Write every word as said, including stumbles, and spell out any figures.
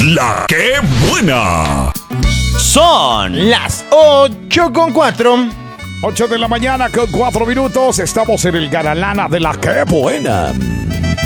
La que buena. Son las ocho con cuatro. ocho de la mañana con cuatro minutos. Estamos en el Garalana de La que buena.